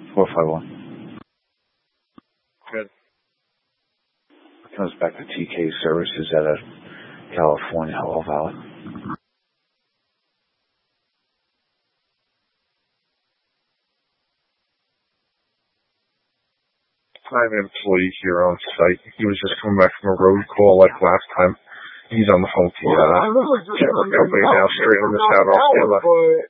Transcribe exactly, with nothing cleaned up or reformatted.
four five one. Good. It comes back to T K Services out of California, all valid. I have an employee here on site. He was just coming back from a road call like last time. He's on the phone to you. Uh, company now, straight on this out off the left.